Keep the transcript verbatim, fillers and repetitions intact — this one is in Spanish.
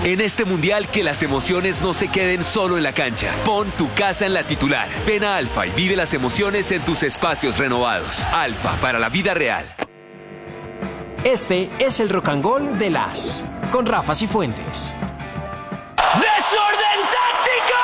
En este mundial, que las emociones no se queden solo en la cancha. Pon tu casa en la titular. Ven a Alfa y vive las emociones en tus espacios renovados. Alfa, para la vida real. Este es el Rock and Roll de las con Rafa Cifuentes.